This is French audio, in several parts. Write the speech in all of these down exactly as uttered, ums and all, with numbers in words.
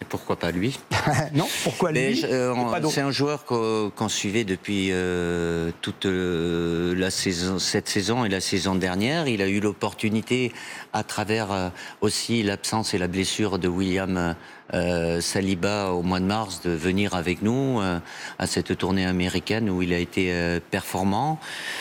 Et pourquoi pas lui? Non, pourquoi lui? euh, C'est un joueur qu'on qu'on suivait depuis euh, toute euh, la saison, cette saison et la saison dernière. Il a eu l'opportunité, à travers euh, aussi l'absence et la blessure de William euh, Saliba au mois de mars, de venir avec nous euh, à cette tournée américaine où il a été euh, performant.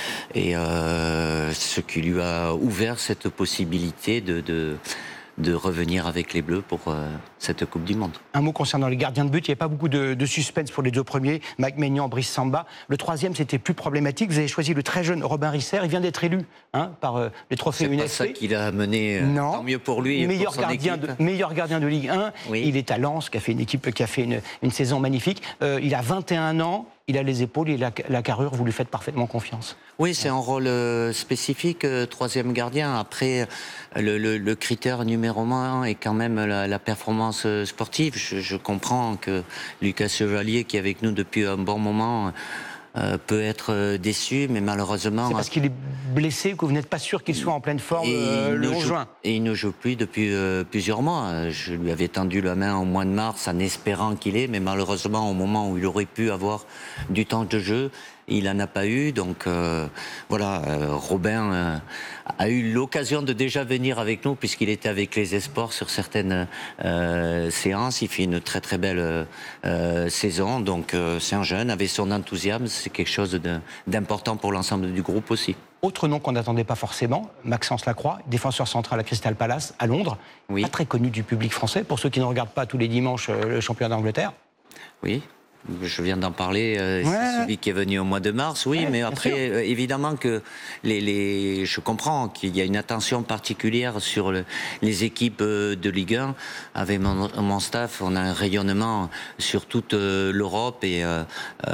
Et euh, ce qui lui a ouvert cette possibilité de... de de revenir avec les Bleus pour euh, cette Coupe du Monde. Un mot concernant les gardiens de but, il n'y a pas beaucoup de, de suspense pour les deux premiers, Mike Maignan, Brice Samba. Le troisième, c'était plus problématique. Vous avez choisi le très jeune Robin Risser, il vient d'être élu hein, par euh, les trophées U N F P. C'est pas ça qu'il a amené, euh, non. Tant mieux pour lui et meilleur pour son gardien équipe. De, meilleur gardien de Ligue un, oui. Il est à Lens, qui a fait une équipe qui a fait une, une saison magnifique. Euh, il a vingt et un ans. Il a les épaules, il a la carrure, vous lui faites parfaitement confiance. Oui, c'est un rôle euh, spécifique, euh, troisième gardien. Après, le, le, le critère numéro un est quand même la, la performance sportive. Je, je comprends que Lucas Chevalier, qui est avec nous depuis un bon moment, euh, peut être déçu, mais malheureusement... C'est parce qu'il est blessé que vous n'êtes pas sûr qu'il soit en pleine forme euh, le onze juin. Et il ne joue plus depuis euh, plusieurs mois. Je lui avais tendu la main au mois de mars en espérant qu'il ait, mais malheureusement, au moment où il aurait pu avoir du temps de jeu, il n'en a pas eu. Donc euh, voilà, euh, Robin euh, a eu l'occasion de déjà venir avec nous puisqu'il était avec les Esports sur certaines euh, séances. Il fait une très très belle euh, saison. Donc euh, c'est un jeune, avec son enthousiasme, c'est quelque chose d'important pour l'ensemble du groupe aussi. Autre nom qu'on n'attendait pas forcément, Maxence Lacroix, défenseur central à Crystal Palace, à Londres. Oui. Pas très connu du public français, pour ceux qui ne regardent pas tous les dimanches le championnat d'Angleterre. Oui. Je viens d'en parler, euh, ouais. C'est celui qui est venu au mois de mars, oui, ouais, mais après, euh, évidemment que les, les, je comprends qu'il y a une attention particulière sur le, les équipes euh, de Ligue un. Avec mon, mon staff, on a un rayonnement sur toute euh, l'Europe et euh,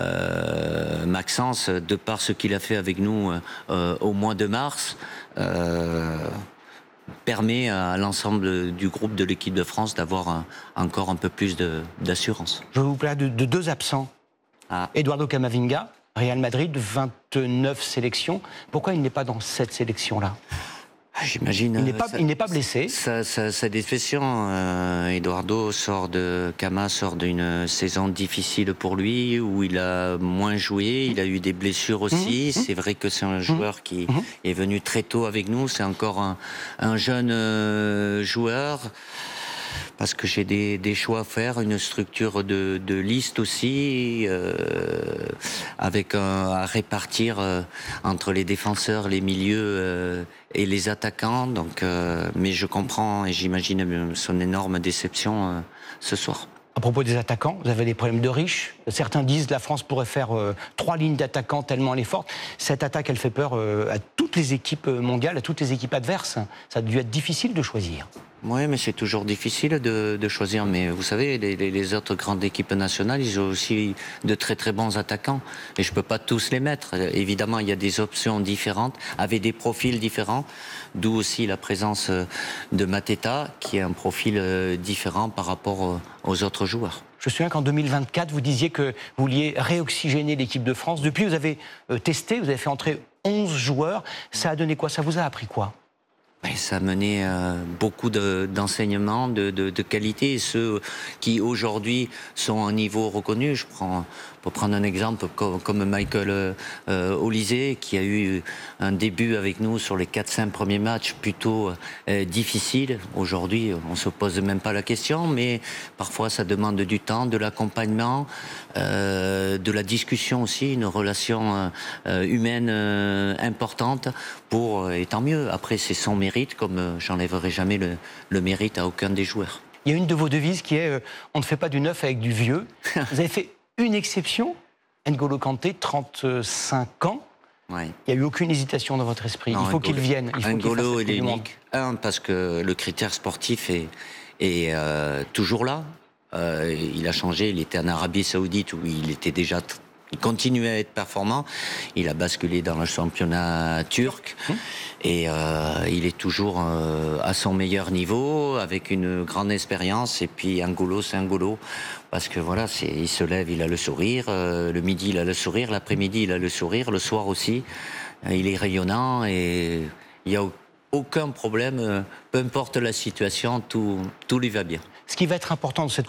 euh, Maxence, de par ce qu'il a fait avec nous euh, au mois de mars, euh, permet à l'ensemble du groupe de l'équipe de France d'avoir encore un peu plus d'assurance. Je vais vous parler de, de deux absents. Ah. Eduardo Camavinga, Real Madrid, vingt-neuf sélections. Pourquoi il n'est pas dans cette sélection-là? J'imagine. Il n'est pas, il n'est pas blessé. Sa, sa, sa défection, euh, Eduardo sort de Cama sort d'une saison difficile pour lui où il a moins joué, il a eu des blessures aussi. Mmh. C'est vrai que c'est un joueur qui mmh. est venu très tôt avec nous. C'est encore un, un jeune euh, joueur. Parce que j'ai des, des choix à faire, une structure de, de liste aussi, euh, avec un, à répartir euh, entre les défenseurs, les milieux euh, et les attaquants. Donc, euh, mais je comprends et j'imagine son énorme déception euh, ce soir. À propos des attaquants, vous avez des problèmes de riches. Certains disent que la France pourrait faire euh, trois lignes d'attaquants tellement elle est forte. Cette attaque, elle fait peur euh, à toutes les équipes mondiales, à toutes les équipes adverses. Ça a dû être difficile de choisir. Oui, mais c'est toujours difficile de, de choisir. Mais vous savez, les, les autres grandes équipes nationales, ils ont aussi de très très bons attaquants. Et je ne peux pas tous les mettre. Évidemment, il y a des options différentes, avec des profils différents. D'où aussi la présence de Mateta, qui est un profil différent par rapport aux autres joueurs. Je me souviens qu'en deux mille vingt-quatre, vous disiez que vous vouliez réoxygéner l'équipe de France. Depuis, vous avez testé, vous avez fait entrer onze joueurs. Ça a donné quoi? Ça vous a appris quoi? Ça a mené euh, beaucoup d'enseignements de, de, de qualité. Et ceux qui aujourd'hui sont à un niveau reconnu, je prends, pour prendre un exemple comme, comme Michael euh, Olysée, qui a eu un début avec nous sur les quatre cinq premiers matchs plutôt euh, difficiles. Aujourd'hui, on ne se pose même pas la question, mais parfois ça demande du temps, de l'accompagnement, euh, de la discussion aussi, une relation euh, humaine euh, importante pour, et tant mieux. Après, c'est son mérite, comme j'enlèverai jamais le, le mérite à aucun des joueurs. Il y a une de vos devises qui est euh, « on ne fait pas du neuf avec du vieux ». Vous avez fait une exception, N'Golo Kanté, trente-cinq ans. Ouais. Il n'y a eu aucune hésitation dans votre esprit. Non, il faut qu'il vienne. N'Golo est unique. Un, parce que le critère sportif est, est euh, toujours là. Euh, il a changé, il était en Arabie Saoudite où il était déjà... Il continuait à être performant. Il a basculé dans le championnat turc mmh. et euh, il est toujours euh, à son meilleur niveau, avec une grande expérience. Et puis N'Golo, c'est N'Golo, parce que voilà, il se lève, il a le sourire. Euh, le midi, il a le sourire. L'après-midi, il a le sourire. Le soir aussi, euh, il est rayonnant et il n'y a aucun problème. Euh, peu importe la situation, tout, tout lui va bien. Ce qui va être important de cette